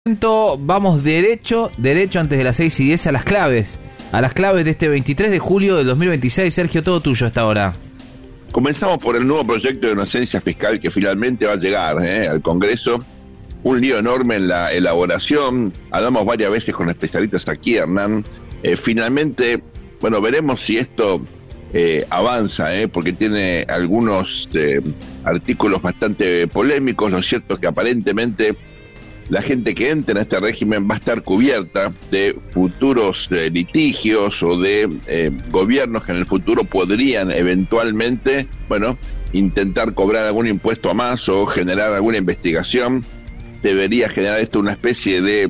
Vamos derecho antes de las 6:10 a las claves de este 23 de julio del 2026. Sergio, todo tuyo hasta ahora. Comenzamos por el nuevo proyecto de inocencia fiscal que finalmente va a llegar al Congreso. Un lío enorme en la elaboración. Hablamos varias veces con especialistas aquí, Hernán. Finalmente, veremos si esto avanza, porque tiene algunos artículos bastante polémicos. Lo cierto es que aparentemente la gente que entre en este régimen va a estar cubierta de futuros litigios o de gobiernos que en el futuro podrían eventualmente, intentar cobrar algún impuesto a más o generar alguna investigación. Debería generar esto una especie de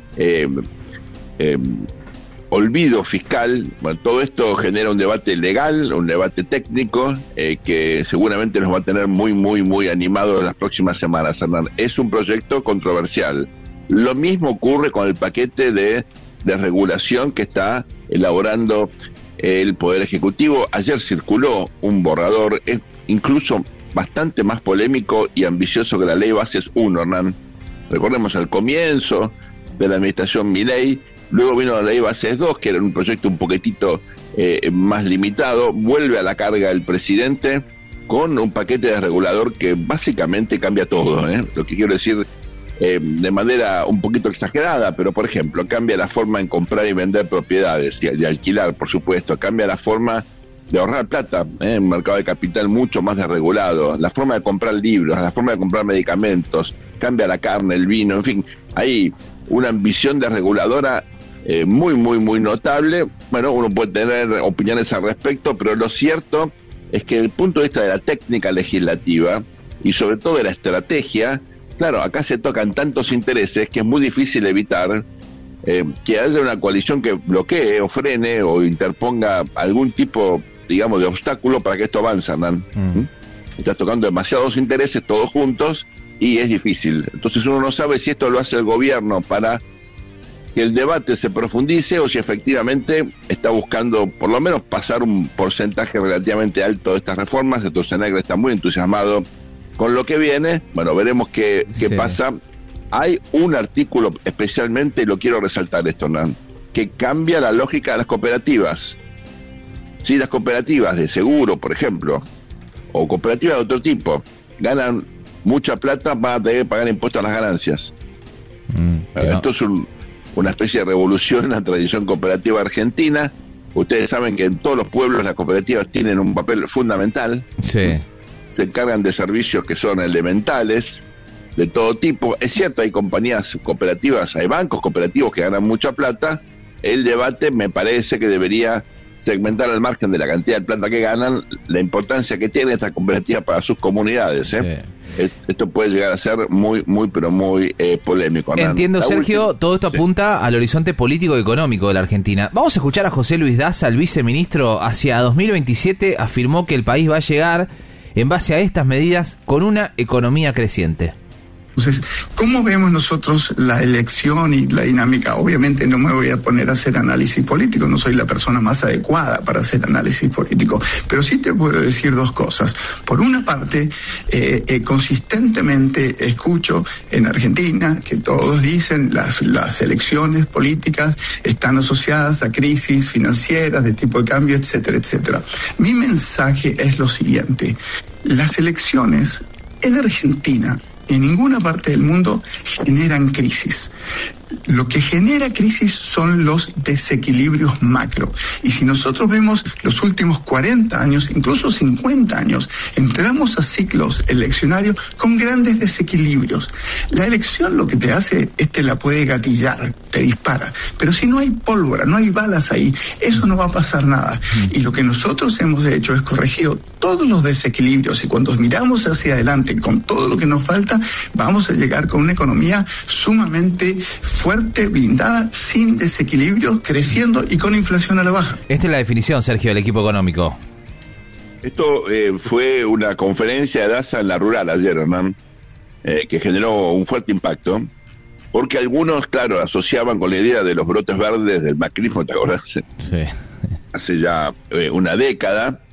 olvido fiscal. Todo esto genera un debate legal, un debate técnico que seguramente nos va a tener muy animados en las próximas semanas, Hernán. Es un proyecto controversial. Lo mismo ocurre con el paquete de regulación que está elaborando el Poder Ejecutivo. Ayer circuló un borrador, es incluso bastante más polémico y ambicioso que la Ley Bases 1, Hernán. Recordemos al comienzo de la administración Milei. Luego vino la Ley Bases 2, que era un proyecto un poquitito más limitado. Vuelve a la carga el presidente con un paquete de regulador que básicamente cambia todo. Lo que quiero decir de manera un poquito exagerada, pero por ejemplo, cambia la forma en comprar y vender propiedades y de alquilar, por supuesto. Cambia la forma de ahorrar plata, un mercado de capital mucho más desregulado. La forma de comprar libros, la forma de comprar medicamentos. Cambia la carne, el vino, en fin. Hay una ambición desreguladora muy notable. Uno puede tener opiniones al respecto, pero lo cierto es que desde el punto de vista de la técnica legislativa y sobre todo de la estrategia, claro, acá se tocan tantos intereses que es muy difícil evitar que haya una coalición que bloquee o frene o interponga algún tipo, digamos, de obstáculo para que esto avance, Hernán. Estás tocando demasiados intereses todos juntos y es difícil. Entonces uno no sabe si esto lo hace el gobierno para que el debate se profundice o si efectivamente está buscando por lo menos pasar un porcentaje relativamente alto de estas reformas. El Negre está muy entusiasmado con lo que viene. Veremos qué pasa. Hay un artículo especialmente, y lo quiero resaltar esto, Hernán, que cambia la lógica de las cooperativas. Si las cooperativas de seguro, por ejemplo, o cooperativas de otro tipo, ganan mucha plata, van a tener que pagar impuestos a las ganancias. Esto es una especie de revolución en la tradición cooperativa argentina. Ustedes saben que en todos los pueblos las cooperativas tienen un papel fundamental. Sí. Se encargan de servicios que son elementales, de todo tipo. Es cierto, hay compañías cooperativas, hay bancos cooperativos que ganan mucha plata. El debate me parece que debería segmentar al margen de la cantidad de plata que ganan, la importancia que tiene esta cooperativa para sus comunidades. Sí. Esto puede llegar a ser muy polémico, Hernán. Entiendo, Sergio, todo esto apunta al horizonte político y económico de la Argentina. Vamos a escuchar a José Luis Daza, el viceministro. Hacia 2027 afirmó que el país va a llegar, en base a estas medidas, con una economía creciente. Entonces, ¿cómo vemos nosotros la elección y la dinámica? Obviamente no me voy a poner a hacer análisis político, no soy la persona más adecuada para hacer análisis político, pero sí te puedo decir dos cosas. Por una parte, consistentemente escucho en Argentina que todos dicen las elecciones políticas están asociadas a crisis financieras de tipo de cambio, etcétera, etcétera. Mi mensaje es lo siguiente: las elecciones en Argentina, en ninguna parte del mundo, generan crisis. Lo que genera crisis son los desequilibrios macro. Y si nosotros vemos los últimos 40 años, incluso 50 años, entramos a ciclos eleccionarios con grandes desequilibrios. La elección lo que te hace es te la puede gatillar, te dispara. Pero si no hay pólvora, no hay balas ahí, eso no va a pasar nada. Y lo que nosotros hemos hecho es corregir todos los desequilibrios. Y cuando miramos hacia adelante con todo lo que nos falta, vamos a llegar con una economía sumamente fuerte, blindada, sin desequilibrios, creciendo y con inflación a la baja. Esta es la definición, Sergio, del equipo económico. Esto fue una conferencia de Daza en la rural ayer, Hernán, que generó un fuerte impacto, porque algunos, claro, asociaban con la idea de los brotes verdes del macrismo, ¿te acordás? Sí. Hace ya una década.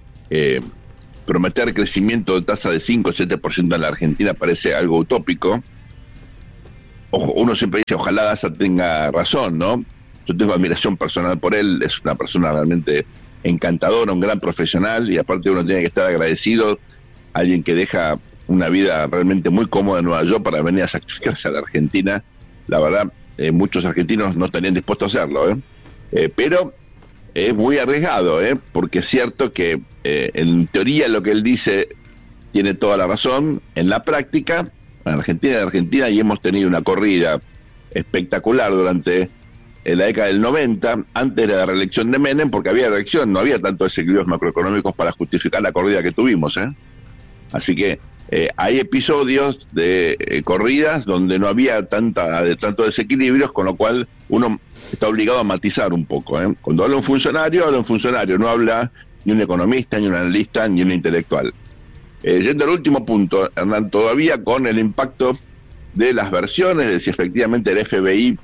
Prometer crecimiento de tasa de 5 o 7% en la Argentina parece algo utópico. uno siempre dice, ojalá Daza tenga razón, ¿no? Yo tengo admiración personal por él, es una persona realmente encantadora, un gran profesional, y aparte uno tiene que estar agradecido a alguien que deja una vida realmente muy cómoda en Nueva York para venir a sacrificarse a la Argentina. La verdad, muchos argentinos no estarían dispuestos a hacerlo, pero es muy arriesgado, porque es cierto que en teoría lo que él dice tiene toda la razón. En la práctica, en Argentina y hemos tenido una corrida espectacular durante la década del 90, antes de la reelección de Menem, porque había reelección, no había tantos desequilibrios macroeconómicos para justificar la corrida que tuvimos, Así que hay episodios de corridas donde no había tantos desequilibrios, con lo cual uno está obligado a matizar un poco. Cuando habla un funcionario, no habla ni un economista, ni un analista, ni un intelectual. Yendo al último punto, Hernán, todavía con el impacto de las versiones, de si efectivamente el FBI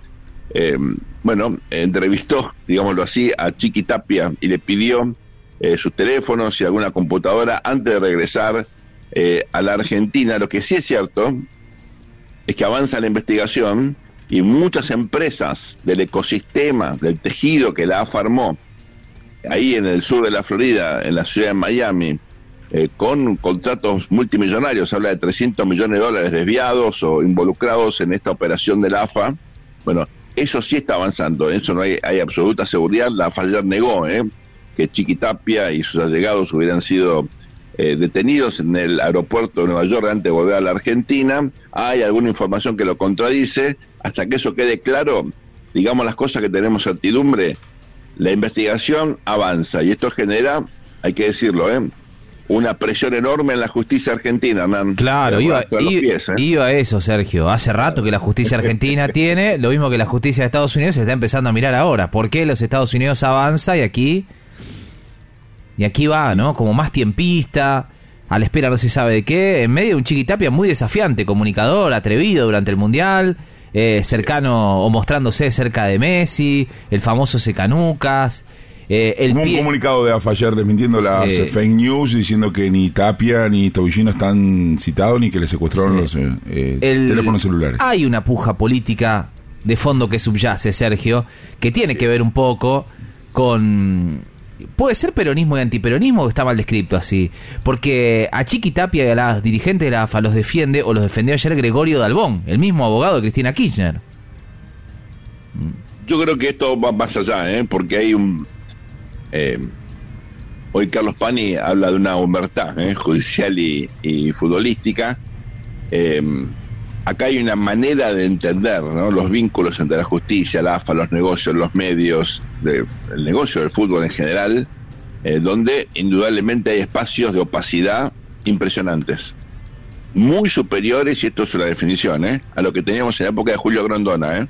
entrevistó, digámoslo así, a Chiqui Tapia y le pidió sus teléfonos y alguna computadora antes de regresar a la Argentina. Lo que sí es cierto es que avanza la investigación y muchas empresas del ecosistema, del tejido que la AFA armó ahí en el sur de la Florida, en la ciudad de Miami, con contratos multimillonarios, habla de $300 millones desviados o involucrados en esta operación de la AFA. Bueno, eso sí está avanzando, eso no hay absoluta seguridad. La AFA ayer negó que Chiqui Tapia y sus allegados hubieran sido detenidos en el aeropuerto de Nueva York antes de volver a la Argentina. Hay alguna información que lo contradice. Hasta que eso quede claro, digamos las cosas que tenemos certidumbre, la investigación avanza y esto genera, hay que decirlo, una presión enorme en la justicia argentina, man. Claro, iba a eso, Sergio. Hace rato que la justicia argentina tiene lo mismo que la justicia de Estados Unidos, se está empezando a mirar ahora. ¿Por qué los Estados Unidos avanza y aquí va, ¿no? Como más tiempista, a la espera no se sabe de qué, en medio de un Chiqui Tapia muy desafiante, comunicador, atrevido durante el Mundial, cercano o mostrándose cerca de Messi, el famoso secanucas. Un comunicado de AFA ayer desmintiendo las fake news, diciendo que ni Tapia ni Tobillino están citados ni que le secuestraron los teléfonos celulares. Hay una puja política de fondo que subyace, Sergio, que tiene que ver un poco con... Puede ser peronismo y antiperonismo, o está mal descrito así, porque a Chiqui Tapia y a las dirigentes de la AFA los defiende, o los defendió ayer Gregorio Dalbón, el mismo abogado de Cristina Kirchner. Yo creo que esto va más allá, porque hay un... hoy Carlos Pani habla de una omertá judicial y futbolística. Acá hay una manera de entender, ¿no?, los vínculos entre la justicia, la AFA, los negocios, los medios, el negocio del fútbol en general, donde indudablemente hay espacios de opacidad impresionantes, muy superiores, y esto es una definición, a lo que teníamos en la época de Julio Grondona,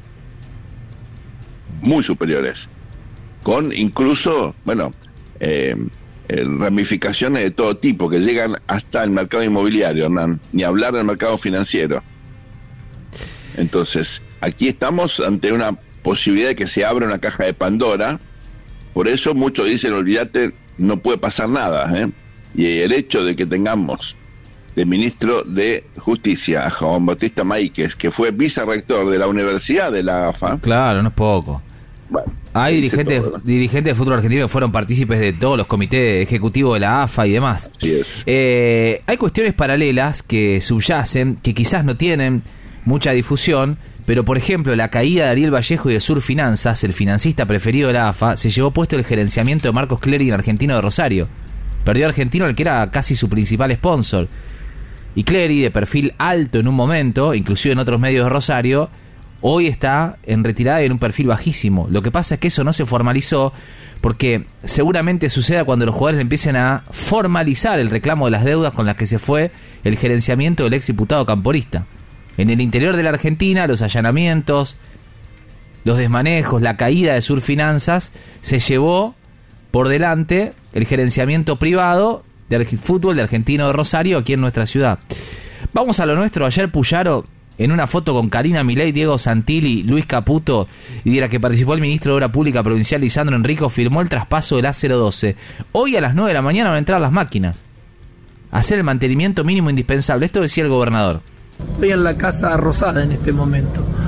muy superiores, con incluso, ramificaciones de todo tipo que llegan hasta el mercado inmobiliario, Hernán, ni hablar del mercado financiero. Entonces, aquí estamos ante una posibilidad de que se abra una caja de Pandora. Por eso muchos dicen, olvídate, no puede pasar nada, Y el hecho de que tengamos de ministro de Justicia a Juan Bautista Maíquez, que fue vicerrector de la Universidad de la AFA. Claro, no es poco. Bueno, hay dirigentes de fútbol argentino que fueron partícipes de todos los comités ejecutivos de la AFA y demás. Así es. Hay cuestiones paralelas que subyacen, que quizás no tienen mucha difusión, pero por ejemplo la caída de Ariel Vallejo y de Sur Finanzas, el financista preferido de la AFA, se llevó puesto el gerenciamiento de Marcos Clery en Argentino de Rosario. Perdió Argentino, el que era casi su principal sponsor. Y Clery, de perfil alto en un momento, inclusive en otros medios de Rosario, hoy está en retirada y en un perfil bajísimo. Lo que pasa es que eso no se formalizó porque seguramente suceda cuando los jugadores empiecen a formalizar el reclamo de las deudas con las que se fue el gerenciamiento del ex diputado camporista. En el interior de la Argentina, los allanamientos, los desmanejos, la caída de Sur Finanzas, se llevó por delante el gerenciamiento privado del fútbol de Argentino de Rosario aquí en nuestra ciudad. Vamos a lo nuestro. Ayer Puyaro, en una foto con Karina Milei, Diego Santilli, Luis Caputo, y de la que participó el ministro de Obra Pública Provincial Lisandro Enrico, firmó el traspaso del A012. Hoy a las 9 de la mañana van a entrar las máquinas a hacer el mantenimiento mínimo indispensable. Esto decía el gobernador. Estoy en la Casa Rosada en este momento.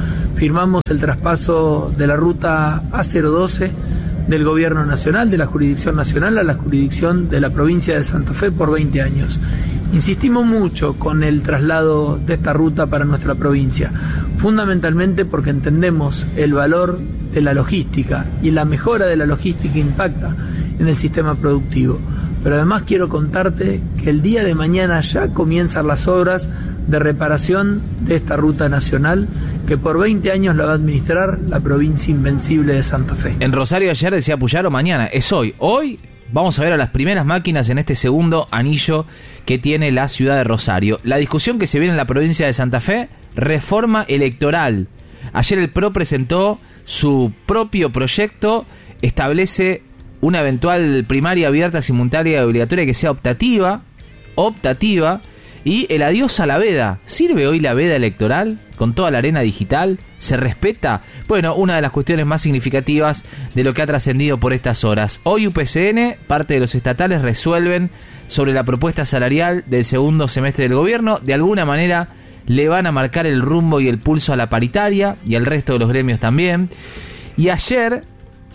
firmamos el traspaso de la ruta A012 del Gobierno Nacional, de la jurisdicción nacional a la jurisdicción de la provincia de Santa Fe por 20 años. Insistimos mucho con el traslado de esta ruta para nuestra provincia, fundamentalmente porque entendemos el valor de la logística y la mejora de la logística impacta en el sistema productivo. Pero además quiero contarte que el día de mañana ya comienzan las obras de reparación de esta ruta nacional que por 20 años la va a administrar la provincia invencible de Santa Fe. En Rosario ayer decía Puyaro, mañana, es hoy. Hoy vamos a ver a las primeras máquinas en este segundo anillo que tiene la ciudad de Rosario. La discusión que se viene en la provincia de Santa Fe, reforma electoral. Ayer el PRO presentó su propio proyecto, establece una eventual primaria abierta, simultánea y obligatoria que sea optativa, y el adiós a la veda. ¿Sirve hoy la veda electoral con toda la arena digital? ¿Se respeta? Bueno, una de las cuestiones más significativas de lo que ha trascendido por estas horas. Hoy UPCN, parte de los estatales, resuelven sobre la propuesta salarial del segundo semestre del gobierno. De alguna manera le van a marcar el rumbo y el pulso a la paritaria y al resto de los gremios también. Y ayer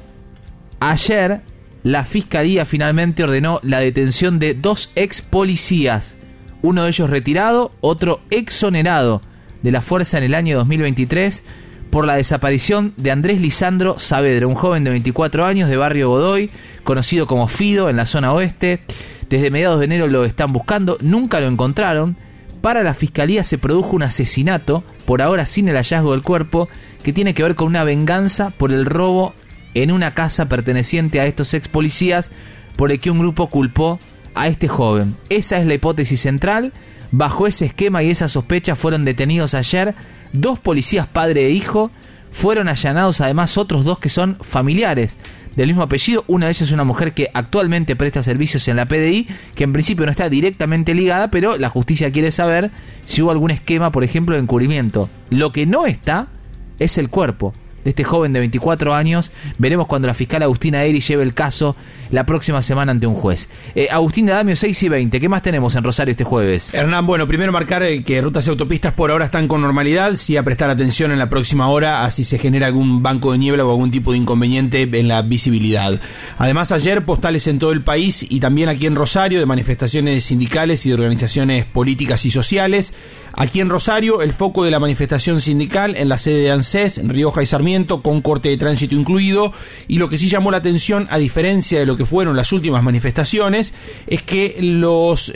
la Fiscalía finalmente ordenó la detención de 2 ex policías. Uno de ellos retirado, otro exonerado de la fuerza en el año 2023 por la desaparición de Andrés Lisandro Saavedra, un joven de 24 años de Barrio Godoy, conocido como Fido en la zona oeste. Desde mediados de enero lo están buscando, nunca lo encontraron. Para la Fiscalía se produjo un asesinato, por ahora sin el hallazgo del cuerpo, que tiene que ver con una venganza por el robo en una casa perteneciente a estos ex policías, por el que un grupo culpó a este joven. Esa es la hipótesis central. Bajo ese esquema y esa sospecha fueron detenidos ayer 2 policías, padre e hijo. Fueron allanados además otros 2 que son familiares del mismo apellido. Una de ellas es una mujer que actualmente presta servicios en la PDI, que en principio no está directamente ligada, pero la justicia quiere saber si hubo algún esquema, por ejemplo, de encubrimiento. Lo que no está es el cuerpo de este joven de 24 años. Veremos cuando la fiscal Agustina Eri lleve el caso la próxima semana ante un juez. Agustín D'Adamio, 6:20. ¿Qué más tenemos en Rosario este jueves? Hernán, bueno, primero marcar que rutas y autopistas por ahora están con normalidad. Sí, a prestar atención en la próxima hora, así se genera algún banco de niebla o algún tipo de inconveniente en la visibilidad. Además, ayer postales en todo el país y también aquí en Rosario de manifestaciones sindicales y de organizaciones políticas y sociales. Aquí en Rosario, el foco de la manifestación sindical en la sede de ANSES, en Rioja y Sarmiento, con corte de tránsito incluido. Y lo que sí llamó la atención, a diferencia de lo que fueron las últimas manifestaciones, es que los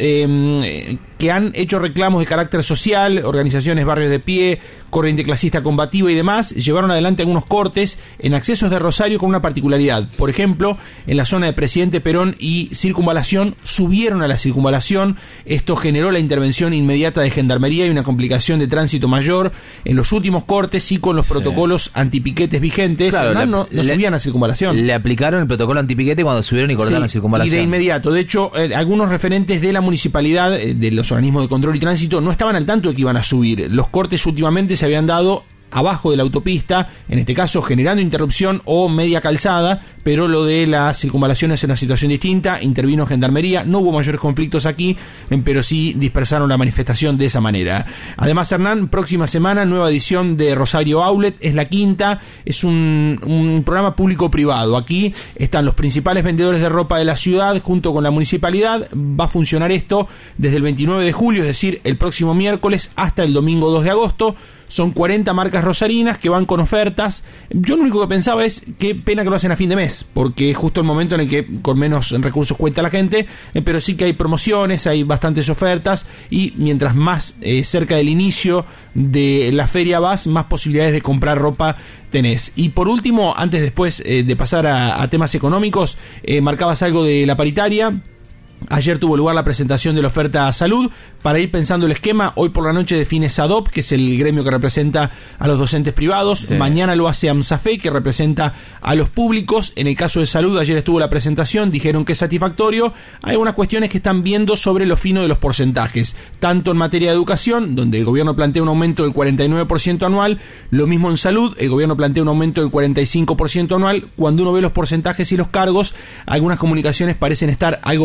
que han hecho reclamos de carácter social, organizaciones Barrios de Pie, Corriente Clasista Combativa y demás, llevaron adelante algunos cortes en accesos de Rosario con una particularidad. Por ejemplo, en la zona de Presidente Perón y Circunvalación, subieron a la Circunvalación. Esto generó la intervención inmediata de Gendarmería y una complicación de tránsito mayor. En los últimos cortes, sí, con los protocolos antipiquetes vigentes, claro, no subían a Circunvalación. Le aplicaron el protocolo antipiquete cuando subieron y cortaron la Circunvalación. Y de inmediato. De hecho, algunos referentes de la municipalidad, de los organismos de control y tránsito, no estaban al tanto de que iban a subir. Los cortes últimamente se habían dado abajo de la autopista, en este caso generando interrupción o media calzada, pero lo de la circunvalación es una situación distinta. Intervino Gendarmería, no hubo mayores conflictos aquí, pero sí dispersaron la manifestación de esa manera. Además, Hernán, próxima semana nueva edición de Rosario Outlet, es la quinta, es un programa público-privado. Aquí están los principales vendedores de ropa de la ciudad junto con la municipalidad. Va a funcionar esto desde el 29 de julio, es decir, el próximo miércoles hasta el domingo 2 de agosto. Son 40 marcas rosarinas que van con ofertas. Yo lo único que pensaba es qué pena que lo hacen a fin de mes, porque es justo el momento en el que con menos recursos cuenta la gente, pero sí que hay promociones, hay bastantes ofertas y mientras más cerca del inicio de la feria vas, más posibilidades de comprar ropa tenés. Y por último, antes después de pasar a temas económicos, marcabas algo de la paritaria. Ayer tuvo lugar la presentación de la oferta a salud. Para ir pensando el esquema, hoy por la noche define SADOP, que es el gremio que representa a los docentes privados. Sí. Mañana lo hace AMSAFE, que representa a los públicos. En el caso de salud, ayer estuvo la presentación, dijeron que es satisfactorio. Hay algunas cuestiones que están viendo sobre lo fino de los porcentajes, tanto en materia de educación, donde el gobierno plantea un aumento del 49% anual, lo mismo en salud, el gobierno plantea un aumento del 45% anual. Cuando uno ve los porcentajes y los cargos, algunas comunicaciones parecen estar algo cruzadas.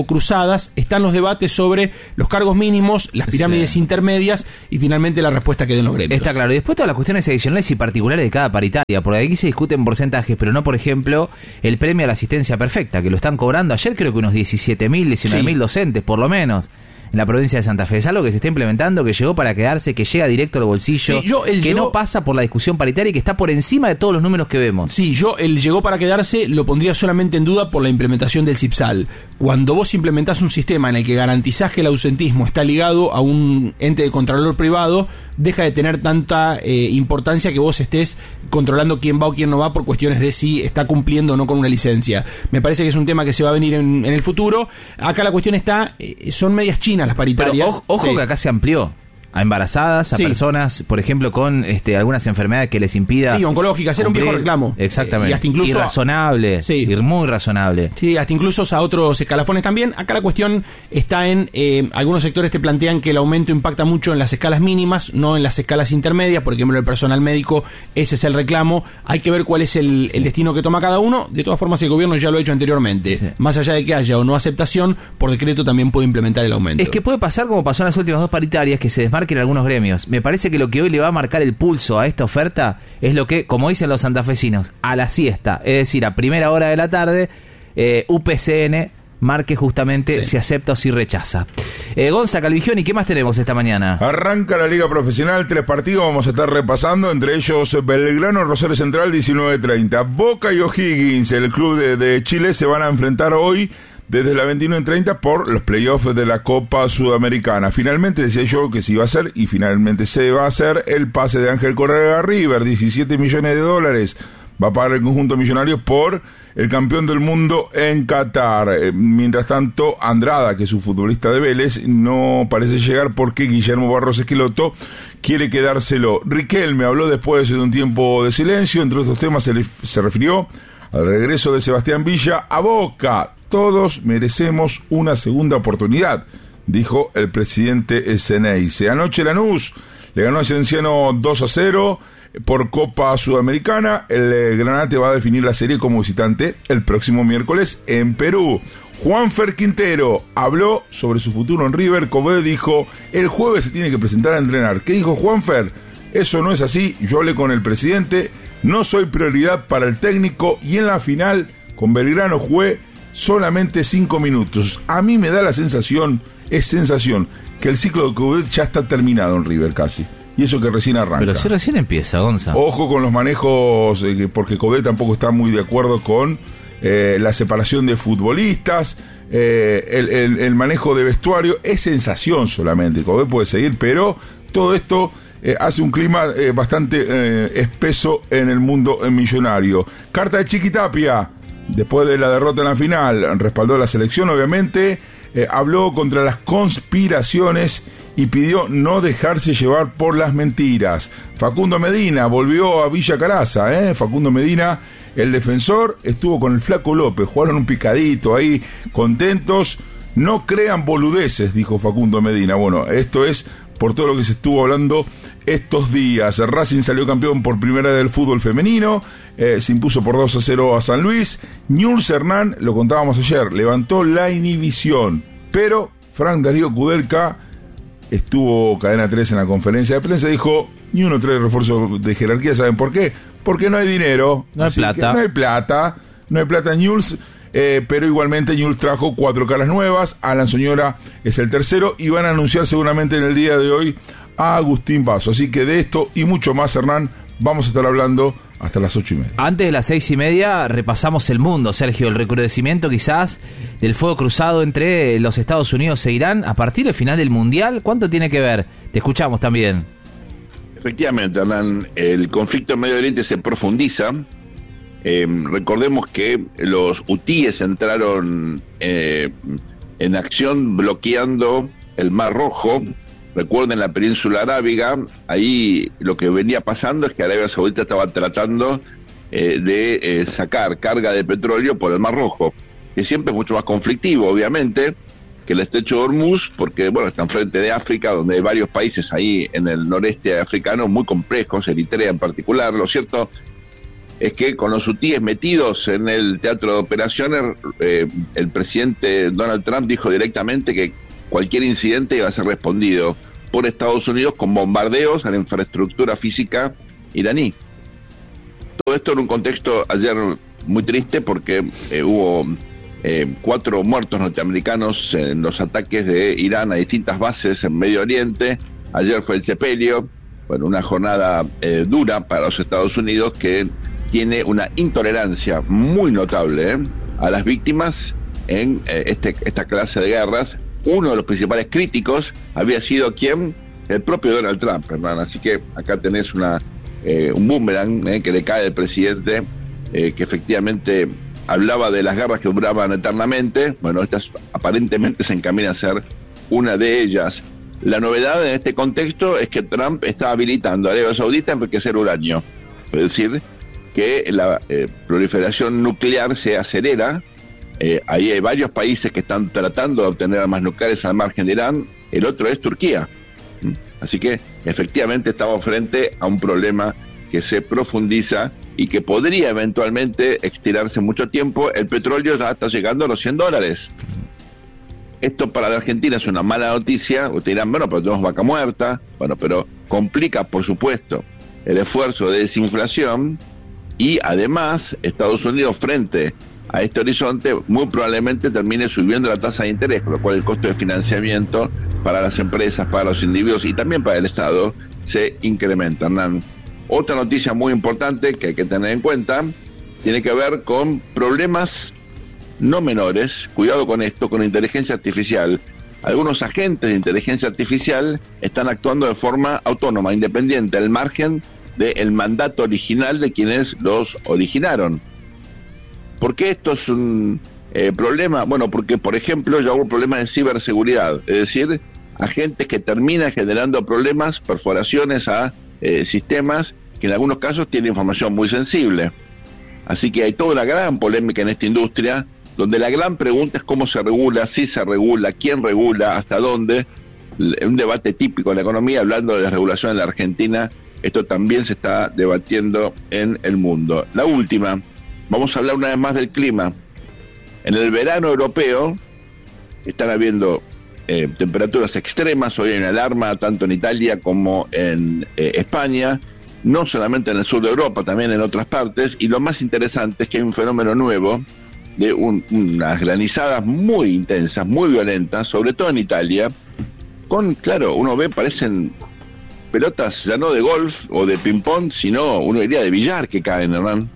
dadas, están los debates sobre los cargos mínimos, las pirámides intermedias y finalmente la respuesta que den los gremios. Está claro. Y después todas las cuestiones adicionales y particulares de cada paritaria, porque aquí se discuten porcentajes, pero no, por ejemplo, el premio a la asistencia perfecta, que lo están cobrando ayer creo que unos 17.000, 19.000 docentes, por lo menos, en la provincia de Santa Fe. Es algo que se está implementando, que llegó para quedarse, que llega directo al bolsillo, no pasa por la discusión paritaria y que está por encima de todos los números que vemos. Sí, el llegó para quedarse lo pondría solamente en duda por la implementación del CIPSAL. Cuando vos implementás un sistema en el que garantizás que el ausentismo está ligado a un ente de contralor privado, deja de tener tanta importancia que vos estés controlando quién va o quién no va por cuestiones de si está cumpliendo o no con una licencia. Me parece que es un tema que se va a venir en el futuro. Acá la cuestión está, son medias chinas las paritarias. Pero ojo que acá se amplió a embarazadas, a personas, por ejemplo, con algunas enfermedades que les impida... Sí, oncológicas, era un viejo reclamo. Exactamente. Y hasta incluso... Irrazonable, muy razonable. Sí, hasta incluso a otros escalafones también. Acá la cuestión está en... algunos sectores te plantean que el aumento impacta mucho en las escalas mínimas, no en las escalas intermedias. Por ejemplo, el personal médico, ese es el reclamo. Hay que ver cuál es el destino que toma cada uno. De todas formas, el gobierno ya lo ha hecho anteriormente. Sí. Más allá de que haya o no aceptación, por decreto también puede implementar el aumento. Es que puede pasar como pasó en las últimas dos paritarias, que se desmarquen algunos gremios. Me parece que lo que hoy le va a marcar el pulso a esta oferta es lo que, como dicen los santafesinos, a la siesta, es decir, a primera hora de la tarde, UPCN marque justamente si acepta o si rechaza. Gonza Calvigioni, ¿qué más tenemos esta mañana? Arranca la Liga Profesional, 3 partidos vamos a estar repasando, entre ellos Belgrano, Rosario Central, 19:30. Boca y O'Higgins, el club de Chile, se van a enfrentar hoy desde la 21:30 por los playoffs de la Copa Sudamericana. Finalmente decía yo que se iba a hacer, y finalmente se va a hacer, el pase de Ángel Correa a River, $17 millones. Va a pagar el conjunto millonario por el campeón del mundo en Qatar. Mientras tanto, Andrada, que es un futbolista de Vélez, no parece llegar porque Guillermo Barros Esqueloto quiere quedárselo. Riquelme habló después de un tiempo de silencio. Entre otros temas se refirió al regreso de Sebastián Villa a Boca. Todos merecemos una segunda oportunidad, dijo el presidente Ceneice. Anoche Lanús le ganó a Cienciano 2-0 por Copa Sudamericana. El Granate va a definir la serie como visitante el próximo miércoles en Perú. Juanfer Quintero habló sobre su futuro en River. Coudet dijo, el jueves se tiene que presentar a entrenar. ¿Qué dijo Juanfer? Eso no es así, yo hablé con el presidente, no soy prioridad para el técnico y en la final con Belgrano jugué solamente 5 minutos. A mí me da la sensación, que el ciclo de Coudet ya está terminado en River casi. Y eso que recién arranca. Pero si recién empieza, Gonza. Ojo con los manejos, porque Coudet tampoco está muy de acuerdo con la separación de futbolistas, el manejo de vestuario. Es sensación solamente. Coudet puede seguir, pero todo esto hace un clima bastante espeso en el mundo millonario. Carta de Chiquitapia. Después de la derrota en la final, respaldó a la selección, obviamente, habló contra las conspiraciones y pidió no dejarse llevar por las mentiras. Facundo Medina volvió a Villa Caraza, Facundo Medina, el defensor, estuvo con el Flaco López, jugaron un picadito ahí, contentos. No crean boludeces, dijo Facundo Medina. Bueno, esto es por todo lo que se estuvo hablando estos días. Racing salió campeón por primera vez del fútbol femenino, se impuso por 2-0 a San Luis. Newell's Hernán, lo contábamos ayer, levantó la inhibición, pero Frank Darío Kudelka estuvo cadena 3 en la conferencia de prensa, dijo, ni uno trae refuerzo de jerarquía. ¿Saben por qué? Porque no hay dinero, no hay plata, no hay plata en Newell's. Pero igualmente Newell's trajo 4 caras nuevas. Alan Soñora es el tercero y van a anunciar seguramente en el día de hoy a Agustín Basso. Así que de esto y mucho más, Hernán, vamos a estar hablando hasta las 8:30. Antes de las 6:30 repasamos el mundo, Sergio. El recrudecimiento quizás del fuego cruzado entre los Estados Unidos e Irán a partir del final del Mundial. ¿Cuánto tiene que ver? Te escuchamos también. Efectivamente, Hernán, el conflicto en Medio Oriente se profundiza. Recordemos que los hutíes entraron en acción bloqueando el Mar Rojo. Recuerden la península arábiga. Ahí lo que venía pasando es que Arabia Saudita estaba tratando de sacar carga de petróleo por el Mar Rojo, que siempre es mucho más conflictivo, obviamente, que el estrecho de Hormuz, porque bueno, está enfrente de África, donde hay varios países ahí en el noreste africano muy complejos, Eritrea en particular. Lo cierto es que con los hutíes metidos en el teatro de operaciones, el presidente Donald Trump dijo directamente que cualquier incidente iba a ser respondido por Estados Unidos con bombardeos a la infraestructura física iraní. Todo esto en un contexto ayer muy triste porque hubo 4 muertos norteamericanos en los ataques de Irán a distintas bases en Medio Oriente. Ayer fue el sepelio, bueno, una jornada dura para los Estados Unidos, que tiene una intolerancia muy notable a las víctimas en esta clase de guerras. Uno de los principales críticos había sido ¿quién? El propio Donald Trump, hermano. Así que acá tenés un boomerang que le cae al presidente, que efectivamente hablaba de las guerras que duraban eternamente. Bueno, estas aparentemente se encaminan a ser una de ellas. La novedad en este contexto es que Trump está habilitando a Arabia Saudita a enriquecer uranio, es decir, que la proliferación nuclear se acelera. Ahí hay varios países que están tratando de obtener armas nucleares al margen de Irán. El otro es Turquía. Así que efectivamente estamos frente a un problema que se profundiza y que podría eventualmente estirarse mucho tiempo. El petróleo ya está llegando a los $100. Esto para la Argentina es una mala noticia. Ustedes dirán, bueno, pero tenemos vaca muerta. Bueno, pero complica, por supuesto, el esfuerzo de desinflación, y además Estados Unidos, frente a este horizonte, muy probablemente termine subiendo la tasa de interés, con lo cual el costo de financiamiento para las empresas, para los individuos y también para el Estado se incrementa. Hernán, otra noticia muy importante que hay que tener en cuenta tiene que ver con problemas no menores. Cuidado con esto, con inteligencia artificial. Algunos agentes de inteligencia artificial están actuando de forma autónoma, independiente, al margen del mandato original de quienes los originaron. ¿Por qué esto es un problema? Bueno, porque, por ejemplo, ya hubo problemas de ciberseguridad, es decir, agentes que terminan generando problemas, perforaciones a sistemas que en algunos casos tienen información muy sensible. Así que hay toda una gran polémica en esta industria, donde la gran pregunta es cómo se regula, si se regula, quién regula, hasta dónde. Un debate típico en la economía, hablando de desregulación en la Argentina, esto también se está debatiendo en el mundo. La última, vamos a hablar una vez más del clima. En el verano europeo están habiendo temperaturas extremas. Hoy hay una alarma tanto en Italia como en España, no solamente en el sur de Europa, también en otras partes. Y lo más interesante es que hay un fenómeno nuevo de unas granizadas muy intensas, muy violentas, sobre todo en Italia, con, claro, uno ve, parecen pelotas ya no de golf o de ping-pong, sino uno diría de billar que caen, Hernán.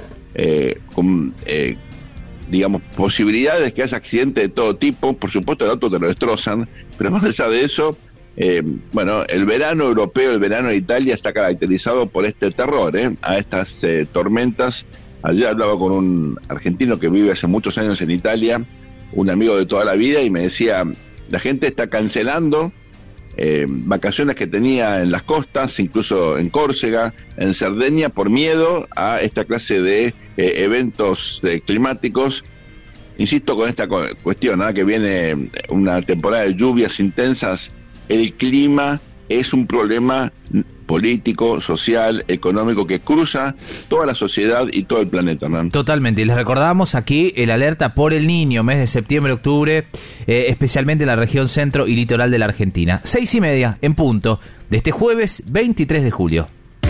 Con digamos, posibilidades que haya accidentes de todo tipo. Por supuesto el auto te lo destrozan, pero más allá de eso, bueno, el verano europeo, el verano de Italia está caracterizado por este terror, a estas tormentas. Ayer hablaba con un argentino que vive hace muchos años en Italia, un amigo de toda la vida, y me decía, la gente está cancelando vacaciones que tenía en las costas, incluso en Córcega, en Cerdeña, por miedo a esta clase de eventos climáticos. Insisto con esta cuestión, que viene una temporada de lluvias intensas. El clima es un problema político, social, económico, que cruza toda la sociedad y todo el planeta, ¿no? Totalmente, y les recordamos aquí el alerta por el Niño, mes de septiembre-octubre, especialmente en la región centro y litoral de la Argentina. 6:30 en punto, de este jueves 23 de julio.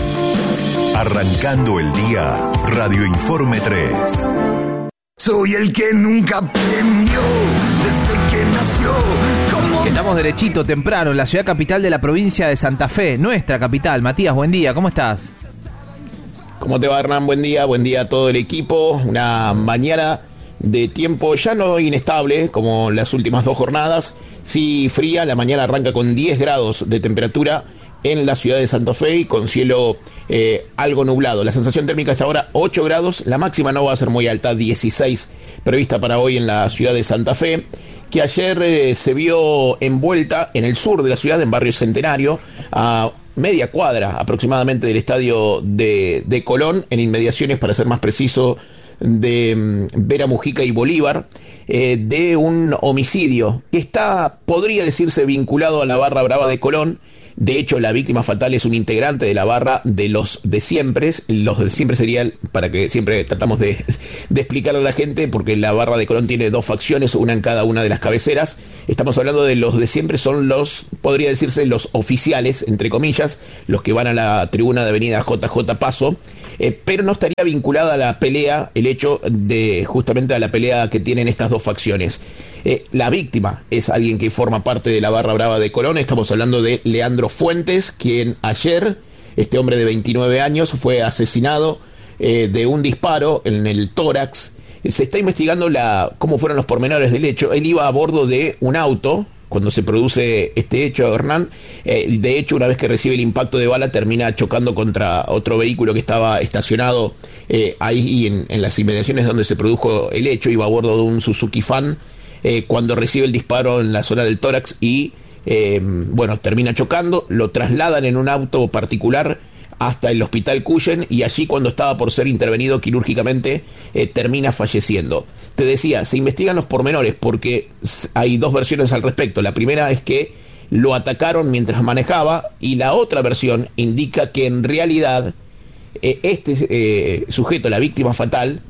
Arrancando el día, Radio Informe 3. Soy el que nunca aprendió desde que nació. Estamos derechito, temprano, en la ciudad capital de la provincia de Santa Fe, nuestra capital. Matías, buen día, ¿cómo estás? ¿Cómo te va, Hernán? Buen día a todo el equipo. Una mañana de tiempo ya no inestable como las últimas 2 jornadas, sí fría. La mañana arranca con 10 grados de temperatura en la ciudad de Santa Fe y con cielo algo nublado. La sensación térmica hasta ahora 8 grados, la máxima no va a ser muy alta, 16 prevista para hoy en la ciudad de Santa Fe, que ayer se vio envuelta en el sur de la ciudad, en Barrio Centenario, a media cuadra aproximadamente del estadio de Colón, en inmediaciones, para ser más preciso, de Vera Mujica y Bolívar, de un homicidio que podría decirse vinculado a la barra brava de Colón, De hecho, la víctima fatal es un integrante de la barra de los de siempre. Los de siempre serían, para que siempre tratamos de explicarle a la gente, porque la barra de Colón tiene 2 facciones, una en cada una de las cabeceras. Estamos hablando de los de siempre, son los, podría decirse, los oficiales, entre comillas, los que van a la tribuna de Avenida JJ Paso, pero no estaría vinculada a la pelea, el hecho de justamente a la pelea que tienen estas 2 facciones. La víctima es alguien que forma parte de la barra brava de Colón. Estamos hablando de Leandro Fuentes, quien ayer, este hombre de 29 años, fue asesinado de un disparo en el tórax. Se está investigando cómo fueron los pormenores del hecho. Él iba a bordo de un auto cuando se produce este hecho, Hernán. De hecho, una vez que recibe el impacto de bala, termina chocando contra otro vehículo que estaba estacionado ahí en las inmediaciones donde se produjo el hecho. Iba a bordo de un Suzuki Fan cuando recibe el disparo en la zona del tórax y termina chocando. Lo trasladan en un auto particular hasta el hospital Cuyen, y allí, cuando estaba por ser intervenido quirúrgicamente, termina falleciendo. Te decía, se investigan los pormenores porque hay 2 versiones al respecto. La primera es que lo atacaron mientras manejaba, y la otra versión indica que en realidad este sujeto, la víctima fatal,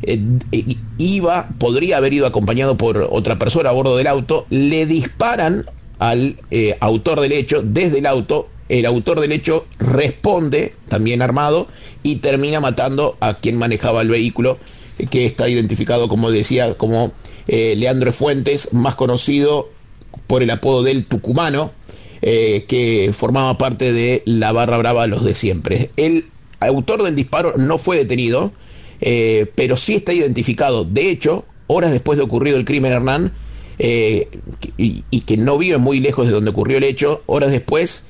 podría haber ido acompañado por otra persona a bordo del auto. Le disparan al autor del hecho desde el auto. El autor del hecho responde, también armado, y termina matando a quien manejaba el vehículo, que está identificado, como decía, como Leandro Fuentes, más conocido por el apodo del Tucumano, que formaba parte de la barra brava Los de Siempre. El autor del disparo no fue detenido, pero sí está identificado. De hecho, horas después de ocurrido el crimen, Hernán, y que no vive muy lejos de donde ocurrió el hecho, horas después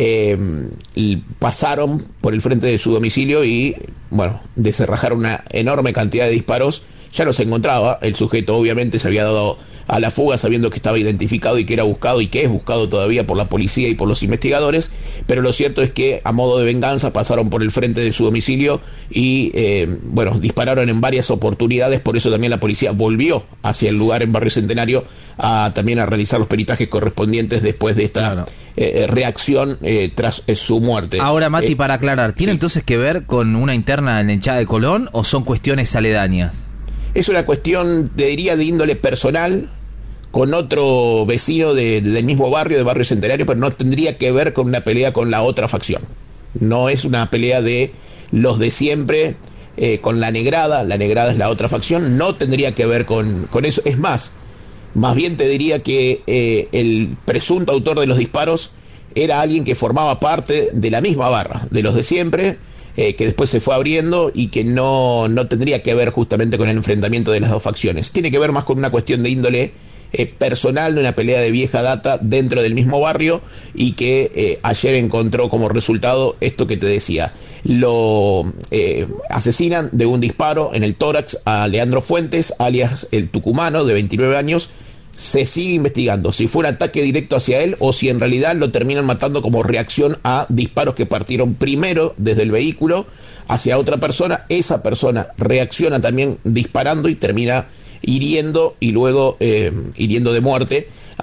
pasaron por el frente de su domicilio y, deserrajaron una enorme cantidad de disparos. Ya no se encontraba, el sujeto obviamente se había dado a la fuga sabiendo que estaba identificado y que era buscado, y que es buscado todavía por la policía y por los investigadores, pero lo cierto es que, a modo de venganza, pasaron por el frente de su domicilio y dispararon en varias oportunidades. Por eso también la policía volvió hacia el lugar en Barrio Centenario también a realizar los peritajes correspondientes después de esta reacción tras su muerte. Ahora, Mati, para aclarar, ¿tiene entonces que ver con una interna en la hinchada de Colón o son cuestiones aledañas? Es una cuestión, te diría, de índole personal, con otro vecino del mismo barrio, de Barrio Centenario, pero no tendría que ver con una pelea con la otra facción. No es una pelea de los de siempre con la Negrada es la otra facción, no tendría que ver con eso. Es más bien te diría que el presunto autor de los disparos era alguien que formaba parte de la misma barra, de los de siempre, que después se fue abriendo y que no tendría que ver justamente con el enfrentamiento de las 2 facciones. Tiene que ver más con una cuestión de índole personal, de una pelea de vieja data dentro del mismo barrio, y que ayer encontró como resultado esto que te decía. Lo asesinan de un disparo en el tórax a Leandro Fuentes, alias el Tucumano, de 29 años. Se sigue investigando si fue un ataque directo hacia él o si en realidad lo terminan matando como reacción a disparos que partieron primero desde el vehículo hacia otra persona. Esa persona reacciona también disparando y termina hiriendo, y luego hiriendo de muerte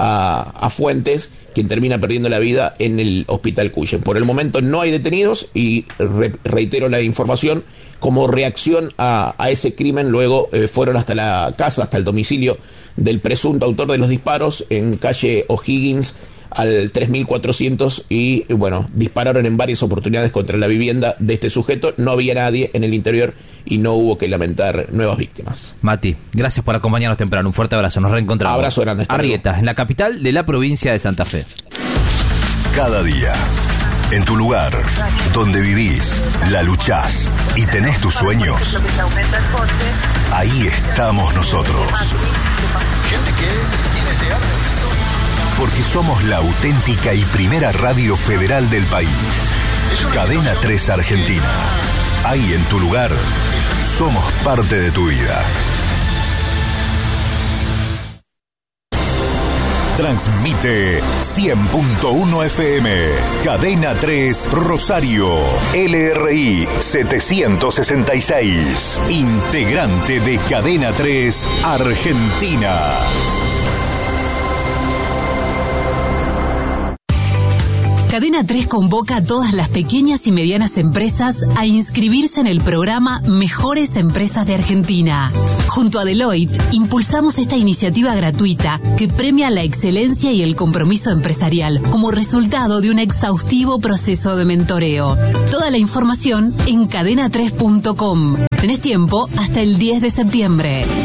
a Fuentes, quien termina perdiendo la vida en el hospital Cuyen. Por el momento no hay detenidos, y reitero la información, como reacción a ese crimen, luego fueron hasta la casa, hasta el domicilio del presunto autor de los disparos en calle O'Higgins al 3400, y dispararon en varias oportunidades contra la vivienda de este sujeto. No había nadie en el interior y no hubo que lamentar nuevas víctimas. Mati, gracias por acompañarnos temprano. Un fuerte abrazo, nos reencontramos. Abrazo grande. Arrieta, en la capital de la provincia de Santa Fe. Cada día, en tu lugar, donde vivís, la luchás y tenés tus sueños, ahí estamos nosotros. Porque somos la auténtica y primera radio federal del país. Cadena 3 Argentina. Ahí en tu lugar, somos parte de tu vida. Transmite 100.1 FM. Cadena 3 Rosario. LRI 766. Integrante de Cadena 3 Argentina. Cadena 3 convoca a todas las pequeñas y medianas empresas a inscribirse en el programa Mejores Empresas de Argentina. Junto a Deloitte, impulsamos esta iniciativa gratuita que premia la excelencia y el compromiso empresarial como resultado de un exhaustivo proceso de mentoreo. Toda la información en cadena3.com. Tenés tiempo hasta el 10 de septiembre.